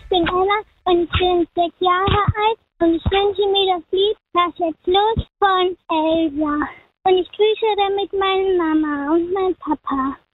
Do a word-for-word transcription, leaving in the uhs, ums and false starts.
bin Ella und ich bin sechs Jahre alt und ich wünsche mir das Lied "Lass jetzt los" von Elsa. Und ich grüße damit meine Mama und meinen Papa.